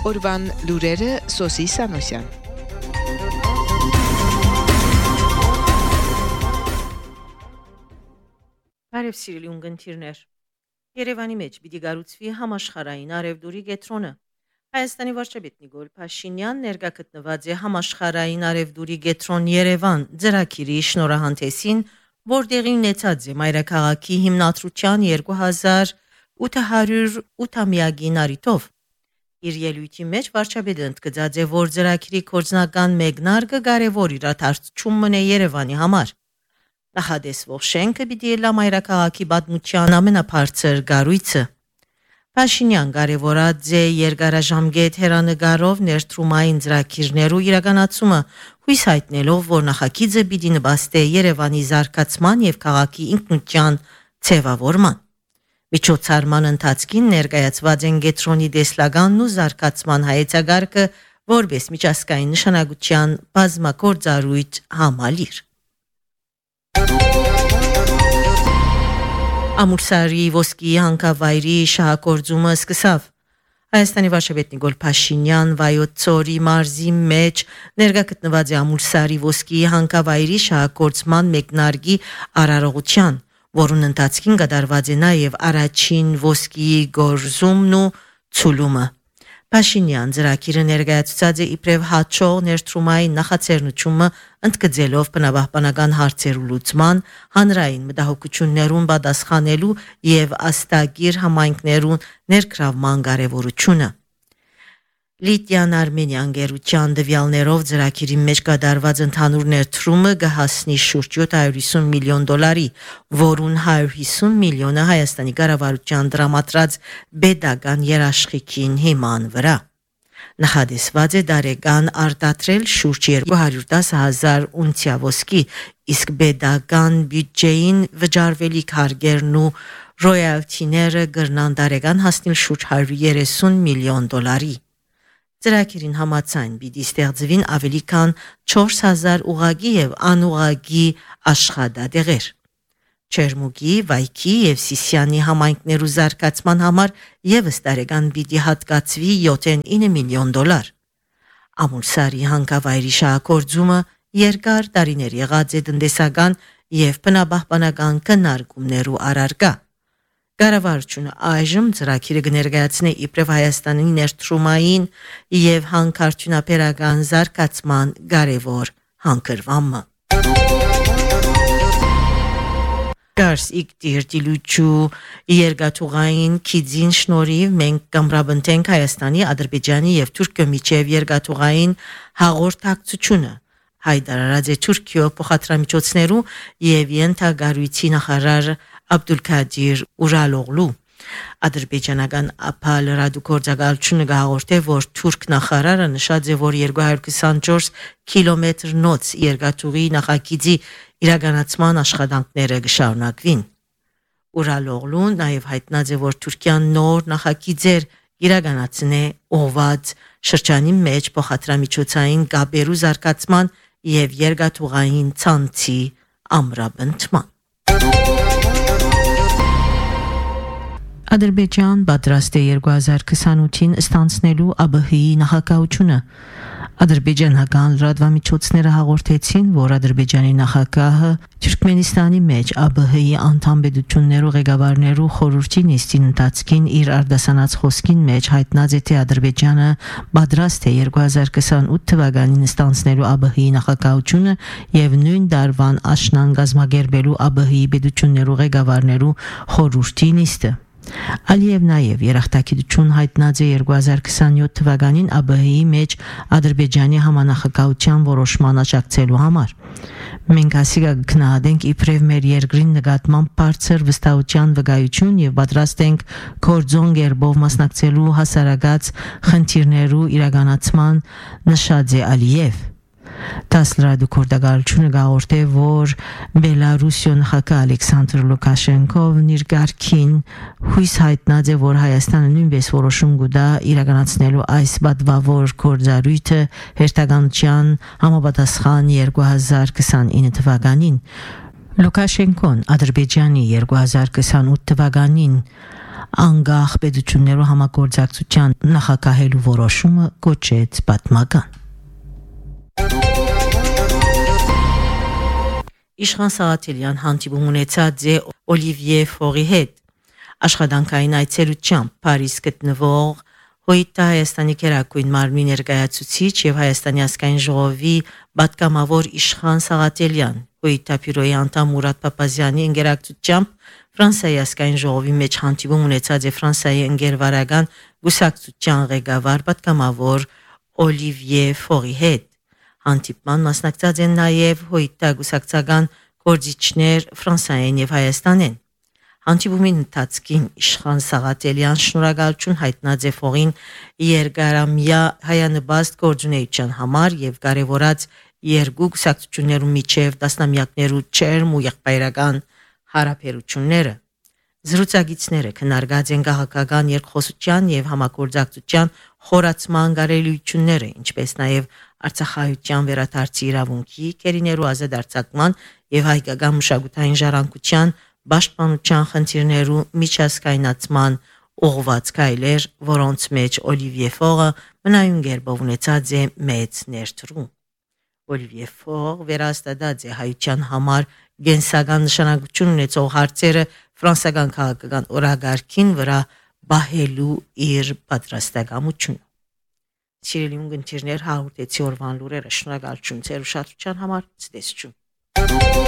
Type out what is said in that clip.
Օրվան լուրերը Սոսի Սանոսյան։ Բարև սիրելի ունգընտիրներ։ Երևանի մեջ պիտի գառուցվի համաշխարհային արևդուրի կենտրոնը։ Հայաստանի վարչապետ Նիկոլ Փաշինյան ներկա գտնված է համաշխարհային արևդուրի կենտրոն Երևան ծրագիրի շնորհանդեսին, որտեղի ունեցած է մայրաքաղաքի հիմնադրության 2808-ամյակին առիթով։ Իր ելույթի մեջ վարչապետը ընդգծած է, որ ծրագիրի կորձնական մեկնարկը կարևոր իրադարձություն մնե Երևանի համար։ Նախադեсվող շենքը պիտի լա մայրաքաղաքի պատմության ամենաբարձր կառույցը։ Փաշինյան կարևորած է երկարաժամկետ հեռանկարով ներդրումային ծրագիրներու իրականացումը, հույս հայտնելով, որ նախագիծը պիտի նպաստի Երևանի զարգացման եւ քաղաքի ինքնության ձևավորման։ Միջոցառման ընթացքին ներկայացված են կենտրոնի տեսլականն ու զարգացման հայեցակարգը որպես միջազգային նշանակության բազմագործառույթ համալիր։ Ամուրսարի ոսկի հանքավայրի շահագործումը սկսավ։ Հայաստանի վարչապետ Նիկոլ Փաշինյան Վայոց ծորի մարզի մեջ ներկա գտնված է Ամուրսարի ոսկի հանքավայրի շահագործման մեկնարկի արարողության, որուն ընթացքին կատարված է նաև առաջին ոսկիի գործումն ու ցուլումը։ Փաշինյան ծրագիրը ներկայացուցած է իբրև հաջող ներդրումային նախաձեռնությունը ընդգծելով բնապահպանական հարցերու լուծման, հանրային մտահոգություններուն պատասխանելու եւ աստագիր համայնքներուն ներգրավման կարեւորությունը։ Լիտիան Արմենիան գերության դվյալներով ծրագիրի մեջ կատարված ընդհանուր ներդրումը կհասնի շուրջ $750 միլիոն, որուն 150 միլիոնը Հայաստանի կառավարության դրամատրած բեդական երաշխիքին հիման վրա։ Նախադեсված է դարեկան արտադրել շուրջ 210,000 ունցիա ոսկի, իսկ բեդական բյուջեին վճարվելիք հարգերն ու ռոյալթիները կրնան դարեկան հասնել շուրջ $130 միլիոն։ Ծրագիրին համաձայն պիտի ստեղծվին ավելի քան 4,000 ուղղակի եւ անուղղակի աշխատատեղեր։ Չերմուկի, Վայքի եւ Սիսիանի համայնքներու զարգացման համար եւս տարեկան պիտի հատկացվի $7.9 միլիոն։ Ամուրսարի հանքավայրի շահագործումը երկար տարիներ եղած է տնտեսական եւ բնապահպանական քննարկումներու առարկա։ Կառավարությունը այժմ ծրագիրը կներկայացնի իբրև Հայաստանի ներդրումային եւ հանքարդյունաբերական զարգացման կարևոր հանքրվամը։ Դարս իգտիր դիլուչու երկաթուղային քիձին շնորհիվ մենք կամրապնդենք Հայաստանի, Ադրբեջանի եւ Թուրքիո միջև երկաթուղային հաղորդակցությունը։ Հայդարարած է Թուրքիո փոխադրամիջոցներու եւ ենթագարույցի նախարար Աբդուլքադիր Ուրալօղլու։ Ադրբեջանական ԱՓ լրատվագործակալությունը հաղորդե, որ թուրք նախարարը նշած է, որ 224 կիլոմետրնոց երկաթուղի նախագիծի իրականացման աշխատանքները կշարունակվին։ Ուրալօղլուն նաև հայտնած է, որ Թուրքիան նոր նախագիծեր իրականացնե ուղղված շրջանի մեջ փոխադրամիջոցային կապերու զարգացման եւ երկաթուղային ցանցի ամրապնդման։ Ադրբեջան պատրաստ է 2028-ին ստանցնելու ԱԲՀ-ի նախագահությունը։ Ադրբեջանական լրատվամիջոցները հաղորդեցին, որ Ադրբեջանի նախագահը Թուրքմենստանի մեջ ԱԲՀ-ի անդամ պետություններու ղեկավարներու խորհրդի նիստին ընթացքին իր արդասանած խոսքին մեջ հայտնած է, թե Ադրբեջանը պատրաստ է 2028 թվականին ստանցնելու ԱԲՀ-ի նախագահությունը եւ նույն դարվան աշնան գազմագերբելու ԱԲՀ-ի պետություններու ղեկավարներու խորհրդի նիստը։ Ալիև նաև երախտագիտություն հայտնած է 2027 թվականին ԱԲՀ-ի մեջ Ադրբեջանի համանախագահության որոշման աջակցելու համար։ Մենք ասիկա կգնահատենք իբրև մեր երկրին նկատմամբ բարձր վստահության վկայություն եւ պատրաստ ենք գործոն կերպով մասնակցելու հասարակած խնդիրներու իրականացման, նշած է Ալիև։ Տասլրադու կորդագարությունը գաղորդե, որ Բելարուսիոն նախագահ Ալեքսանդր Լուկաշենկովն իր գարքին հույս հայտնած է, որ Հայաստանը նույնպես որոշում կտա իրականացնելու այս պատվավոր գործառույթը հերթականության համապատասխան 2029 թվականին։ Լուկաշենկոն Ադրբեջանի 2028 թվականին անգախ պետություններու համագործակցության նախակահելու որոշումը կոչեց պատմական։ Իշխան Սաղաթելյան հանդիպում ունեցած է Օլիվիե Ֆորի հետ աշխատանքային այցելությամբ Փարիզ գտնվող Հոյտա Հայաստանի Գերագույն մարմնի ներկայացուցիչ եւ Հայաստանի ազգային ժողովի պատգամավոր Իշխան Սաղաթելյան Հոյտա բյուրոյի անդամ Մուրադ Փափազյանի ընկերակցությամբ Ֆրանսիայի ազգային ժողովի մեջ հանդիպում ունեցած է Ֆրանսիայի ընկերվարական գուսակցության ղեկավար պատգամավոր Օլիվիե Ֆորի հետ հանդիպման մասնակցած են նաեւ Հոյտա գուսակցական գործիչներ Ֆրանսիայեն եւ Հայաստանեն Հանդիպումի ընթացքին Իշխան Սաղաթելյան շնորհակալություն հայտնած է Ֆորին երկարամյա հայանպաստ գործունեության համար եւ կարեւորած երկու գուսակցություններու միջև տասնամյակներու չերմ ու եղբայրական հարաբերությունները Զրուցակիցները քննարկած են քաղաքական երկխոսության եւ համագործակցության խորացման կարելիությունները, ինչպես նաեւ Արցախայության վերադարձի իրավունքի, կերիներու ազատ արձակման եւ հայկական մշակութային ժառանգության Պաշտպանության խնդիրներու միջազգայնացման ուղղված քայլեր, որոնց մեջ Օլիվիե Ֆորը մնայուն կերպով ունեցած է մեծ ներդրում։ Օլիվիե Ֆոր վերահաստատած է հայության համար գենսական նշանակություն ունեցող հարցերը ֆրանսիական քաղաքական օրագարկին վրա բահելու իր պատրաստակամությունը։ Սիրելի ունգընտիրներ հաղորդեցի օրվան լուրերը շնորհակալություն ձեր ուշադրության համար ցտեսություն։